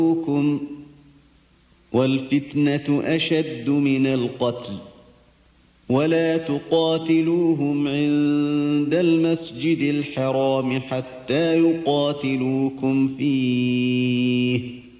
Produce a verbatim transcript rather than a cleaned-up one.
وَالْفِتْنَةُ أَشَدُّ مِنَ الْقَتْلِ وَلَا تُقَاتِلُوهُمْ عِندَ الْمَسْجِدِ الْحَرَامِ حَتَّى يُقَاتِلُوكُمْ فِيهِ